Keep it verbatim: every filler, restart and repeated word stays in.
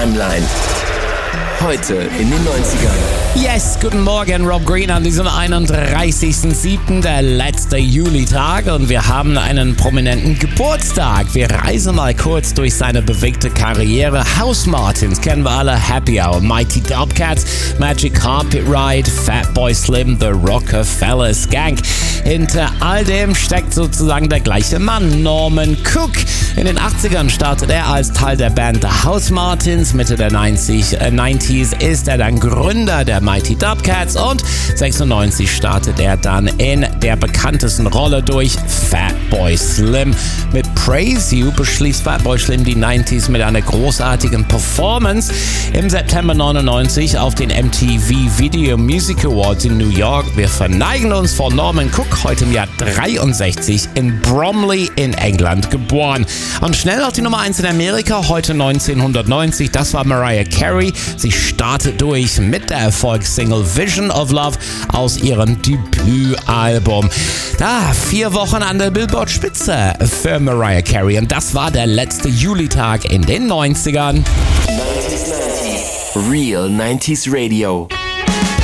Timeline. Heute in den neunzigern. Yes, guten Morgen, Rob Green an diesem einunddreißigsten siebten, der letzte Julitag, und wir haben einen prominenten Geburtstag. Wir reisen mal kurz durch seine bewegte Karriere. Housemartins kennen wir alle, Happy Hour, Mighty Dubcats, Magic Carpet Ride, Fatboy Slim, The Rockefeller Skank. Hinter all dem steckt sozusagen der gleiche Mann, Norman Cook. In den achtzigern startet er als Teil der Band The Housemartins. Mitte der neunzig, äh, neunziger ist er dann Gründer der Mighty Dubcats und sechsundneunzig startet er dann in der bekanntesten Rolle durch, Fatboy Slim. Mit Praise You beschließt Fatboy Slim die neunziger mit einer großartigen Performance. Im September neunundneunzig auf den M T V Video Music Awards in New York. Wir verneigen uns vor Norman Cook, heute im Jahr dreiundsechzig, in Bromley in England geboren. Und schnell auf die Nummer eins in Amerika, heute neunzehnhundertneunzig, das war Mariah Carey. Sie startet durch mit der Erfolgssingle Vision of Love aus ihrem Debütalbum. Da, vier Wochen an der Billboard-Spitze für Mariah Carey, und das war der letzte Julitag in den neunzigern. Real neunziger Radio.